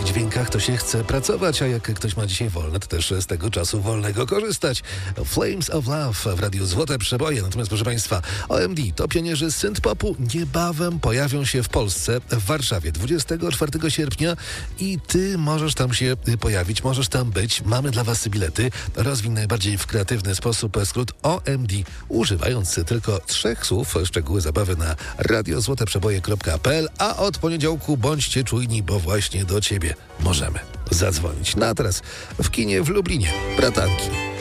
dźwiękach to się chce pracować, a jak ktoś ma dzisiaj wolne, to też z tego czasu wolnego korzystać. Flames of Love w Radiu Złote Przeboje. Natomiast proszę Państwa, OMD to pionierzy synth-popu niebawem pojawią się w Polsce, w Warszawie 24 sierpnia i Ty możesz tam się pojawić, możesz tam być. Mamy dla Was bilety. Rozwin najbardziej w kreatywny sposób skrót OMD, używając tylko 3 słów. Szczegóły zabawy na radiozłoteprzeboje.pl, a od poniedziałku bądźcie czujni, bo właśnie do Ciebie możemy zadzwonić. No a teraz w kinie w Lublinie Bratanki.